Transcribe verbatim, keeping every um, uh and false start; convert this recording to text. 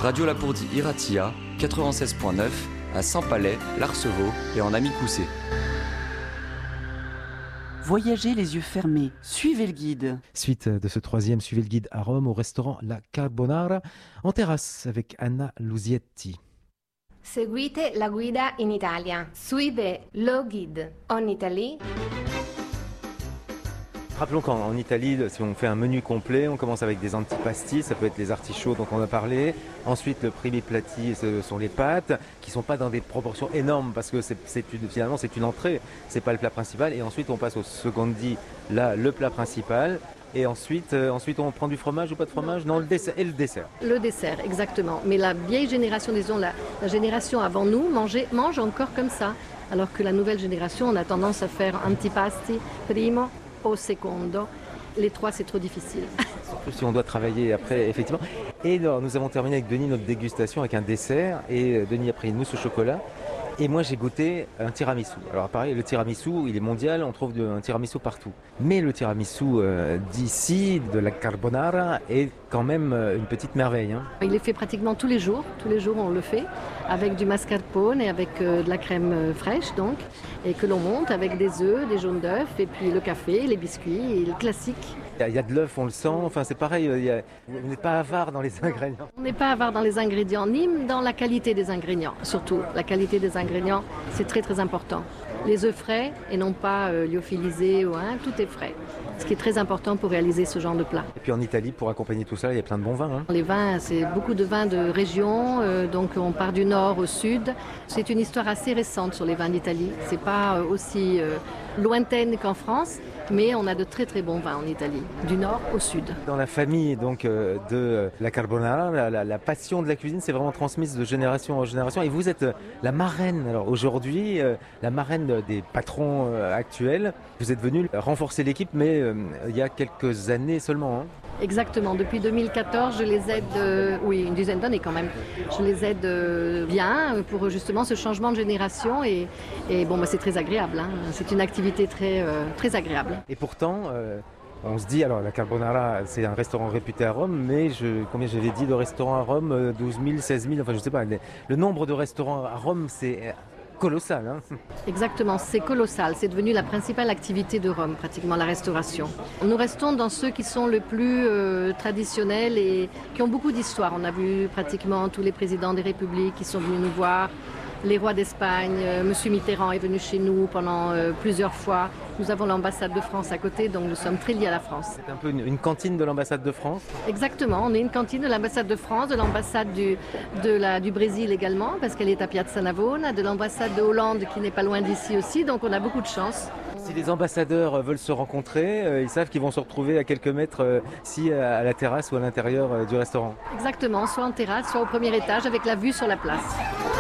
Radio Lapourdie Iratia, quatre-vingt-seize point neuf, à Saint-Palais, l'Arceveau et en Amicoussé. Voyagez les yeux fermés, suivez le guide. Suite de ce troisième Suivez le guide à Rome au restaurant La Carbonara en terrasse avec Anna Luzietti. Seguite la guida in Italia. Suive lo guide en Italie. Rappelons qu'en Italie, si on fait un menu complet, on commence avec des antipasti, ça peut être les artichauts dont on a parlé. Ensuite, le primi plati, ce sont les pâtes, qui ne sont pas dans des proportions énormes, parce que c'est, c'est une, finalement c'est une entrée, c'est pas le plat principal. Et ensuite, on passe au secondi, là, le plat principal. Et ensuite, euh, ensuite, on prend du fromage ou pas de fromage? Non, le dessert. Et le dessert. Le dessert, exactement. Mais la vieille génération, disons, la, la génération avant nous, mangeait, mange encore comme ça. Alors que la nouvelle génération, on a tendance à faire antipasti, primo, au secondo. Les trois, c'est trop difficile. Surtout si on doit travailler après, effectivement. Et alors, nous avons terminé avec Denis notre dégustation avec un dessert. Et Denis a pris une mousse au chocolat. Et moi, j'ai goûté un tiramisu. Alors pareil, le tiramisu, il est mondial, on trouve un tiramisu partout. Mais le tiramisu euh, d'ici, de la carbonara, est quand même euh, une petite merveille. Hein. Il est fait pratiquement tous les jours. Tous les jours, on le fait avec du mascarpone et avec euh, de la crème euh, fraîche, donc, et que l'on monte avec des œufs, des jaunes d'œufs, et puis le café, les biscuits, et le classique. Il y a de l'œuf, on le sent, enfin c'est pareil, il y a... on n'est pas avare dans les ingrédients. On n'est pas avare dans les ingrédients, ni dans la qualité des ingrédients. Surtout, la qualité des ingrédients, c'est très très important. Les œufs frais et non pas euh, lyophilisés, ou, hein, tout est frais. Ce qui est très important pour réaliser ce genre de plat. Et puis en Italie, pour accompagner tout ça, il y a plein de bons vins. Hein. Les vins, c'est beaucoup de vins de région, euh, donc on part du nord au sud. C'est une histoire assez récente sur les vins d'Italie. C'est pas euh, aussi euh, lointaine qu'en France, mais on a de très très bons vins en Italie, du nord au sud. Dans la famille donc euh, de euh, la carbonara, la, la, la passion de la cuisine s'est vraiment transmise de génération en génération. Et vous êtes euh, la marraine, alors aujourd'hui, euh, la marraine des patrons euh, actuels. Vous êtes venue renforcer l'équipe, mais euh, il y a quelques années seulement. Hein. Exactement. Depuis deux mille quatorze, je les aide, euh, oui, une dizaine d'années quand même. Je les aide euh, bien pour justement ce changement de génération et, et bon, bah, c'est très agréable. Hein. C'est une activité très, euh, très agréable. Et pourtant, euh, on se dit, alors la Carbonara, c'est un restaurant réputé à Rome, mais je, combien j'avais dit de restaurants à Rome, douze mille, seize mille, enfin je sais pas. Le nombre de restaurants à Rome, c'est colossal. Hein. Exactement, c'est colossal. C'est devenu la principale activité de Rome, pratiquement la restauration. Nous restons dans ceux qui sont le plus euh, traditionnels et qui ont beaucoup d'histoire. On a vu pratiquement tous les présidents des républiques qui sont venus nous voir. Les rois d'Espagne, euh, Monsieur Mitterrand est venu chez nous pendant euh, plusieurs fois. Nous avons l'ambassade de France à côté, donc nous sommes très liés à la France. C'est un peu une, une cantine de l'ambassade de France? Exactement, on est une cantine de l'ambassade de France, de l'ambassade du, de la, du Brésil également, parce qu'elle est à Piazza Navona, de l'ambassade de Hollande qui n'est pas loin d'ici aussi, donc on a beaucoup de chance. Si les ambassadeurs veulent se rencontrer, euh, ils savent qu'ils vont se retrouver à quelques mètres euh, ici à la terrasse ou à l'intérieur euh, du restaurant. Exactement, soit en terrasse, soit au premier étage avec la vue sur la place.